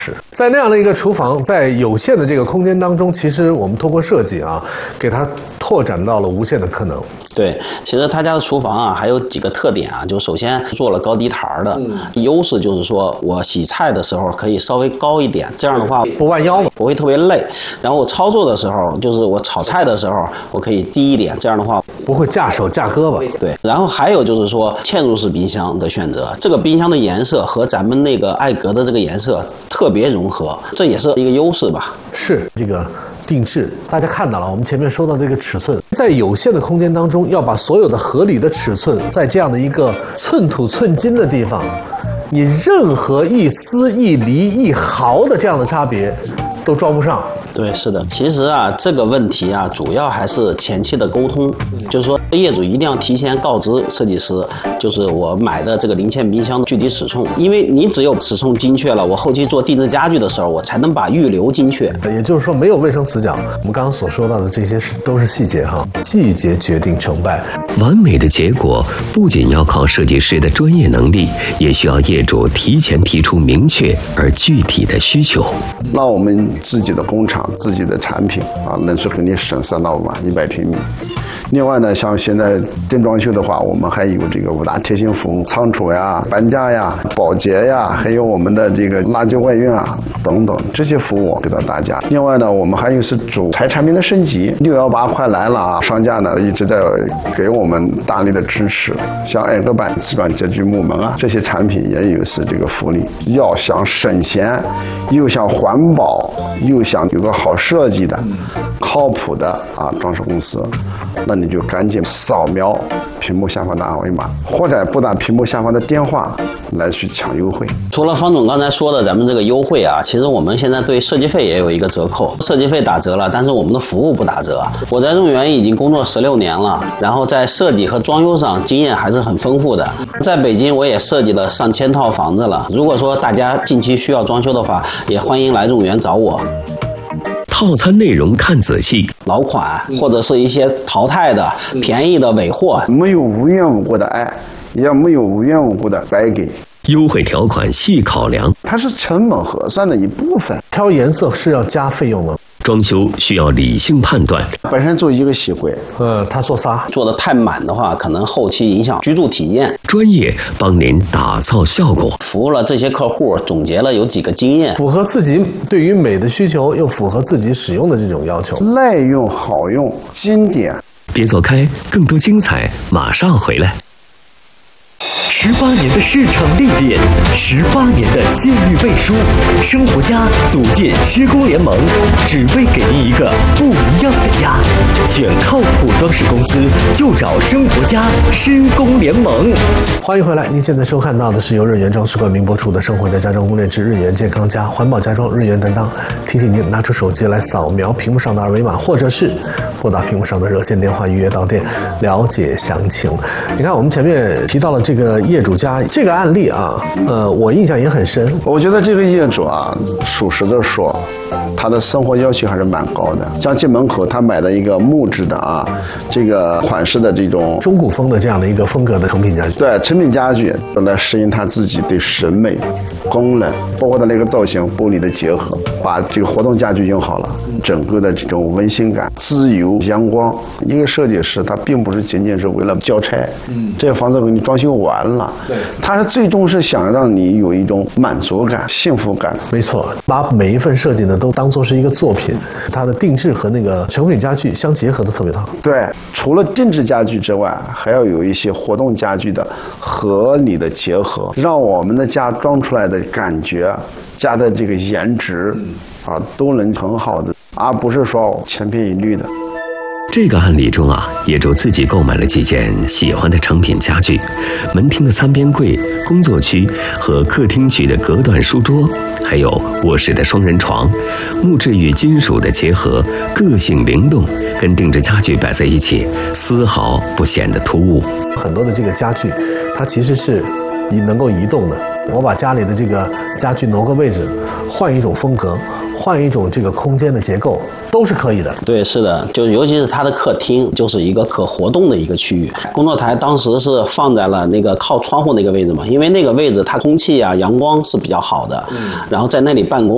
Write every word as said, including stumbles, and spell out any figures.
是在那样的一个厨房，在有限的这个空间当中，其实我们通过设计啊，给它拓展到了无限的可能。 对，其实他家的厨房啊，还有几个特点啊，就首先做了高低台的，嗯、优势就是说我洗菜的时候可以稍微高一点，这样的话不弯腰， 不会特别累。然后我操作的时候，就是我炒菜的时候，我可以低一点，这样的话不会架手架胳膊。 对，然后还有就是说嵌入式冰箱的选择，这个冰箱的颜色和咱们那个艾格的这个颜色特别融合，这也是一个优势吧。 是这个。定制，大家看到了，我们前面说到这个尺寸，在有限的空间当中，要把所有的合理的尺寸，在这样的一个寸土寸金的地方，你任何一丝一厘一毫的这样的差别都装不上。 对，是的。其实啊，这个问题啊，主要还是前期的沟通，就是说业主一定要提前告知设计师，就是我买的这个零嵌冰箱的具体尺寸，因为你只有尺寸精确了，我后期做定制家具的时候，我才能把预留精确。 也就是说，没有卫生死角。我们刚刚所说到的这些都是细节哈，细节决定成败。 完美的结果不仅要靠设计师的专业能力，也需要业主提前提出明确而具体的需求。 那我们自己的工厂、自己的产品啊，能是肯定省三到五万一百平米。另外呢，像现在定装修的话，我们还有这个五大贴心服务，仓储呀、搬家呀、保洁呀，还有我们的这个垃圾外运啊等等这些服务给到大家。另外呢，我们还有是主材产品的升级，六幺八快来了啊！商家呢一直在给我们大力的支持，像艾格板、瓷砖家具木门啊这些产品也有是这个福利。要想省钱，又想环保，又想有个好设计的、靠谱的啊装饰公司，那你就赶紧扫描屏幕下方的二维码，或者拨打屏幕下方的电话来去抢优惠。 除了方总刚才说的咱们这个优惠啊，其实我们现在对设计费也有一个折扣，设计费打折了，但是我们的服务不打折。我在润园已经工作十六年了，然后在设计和装修上经验还是很丰富的。在北京我也设计了上千套房子了，如果说大家近期需要装修的话，也欢迎来润园找我。 套餐内容看仔细， 老款或者是一些淘汰的、便宜的尾货， 没有无缘无故的爱，也没有无缘无故的白给。 优惠条款细考量， 它是成本核算的一部分。 挑颜色是要加费用的。 装修需要理性判断， 本身做一个喜会， 呃，他做仨， 做的太满的话，可能后期影响居住体验。 专业帮您打造效果， 服务了这些客户，总结了有几个经验， 符合自己对于美的需求，又符合自己使用的这种要求， 耐用、好用、经典。 别走开，更多精彩马上回来。 十八年的市场历练，十八年的信誉背书，生活家组建施工联盟，只为给您一个不一样的家。选靠谱装饰公司，就找生活家施工联盟。 欢迎回来，您现在收看到的是由润园装饰冠名播出的《生活家家装攻略之润园健康家》，环保家装润园担当。提醒您拿出手机来扫描屏幕上的二维码，或者是拨打屏幕上的热线电话预约到店，了解详情。你看，我们前面提到了这个业主家这个案例啊，呃，我印象也很深。 我觉得这个业主啊，属实的说，他的生活要求还是蛮高的。像进门口他买的一个木质的啊，这个款式的这种中古风的这样的一个风格的成品家具， 对成品家具来适应他自己对审美、功能，包括他那个造型、玻璃的结合，把这个活动家具用好了，整个的这种温馨感、自由、阳光。一个设计师他并不是仅仅是为了交差，嗯，这个房子给你装修完了，对，他是最终是想让你有一种满足感、幸福感。 没错，把每一份设计呢都当作是一个作品，它的定制和那个成品家具相结合的特别好。 对，除了定制家具之外，还要有一些活动家具的合理的结合，让我们的家装出来的感觉、家的这个颜值啊，都能很好的，而不是说千篇一律的。 这个案例中啊，业主自己购买了几件喜欢的成品家具，门厅的餐边柜、工作区和客厅区的隔断书桌，还有卧室的双人床，木质与金属的结合，个性灵动，跟定制家具摆在一起，丝毫不显得突兀。 很多的这个家具，它其实是能够移动的。我把家里的这个家具挪个位置，换一种风格，换一种这个空间的结构，都是可以的。 对，是的，就尤其是它的客厅，就是一个可活动的一个区域。工作台当时是放在了那个靠窗户那个位置嘛，因为那个位置它空气啊、阳光是比较好的，嗯、然后在那里办公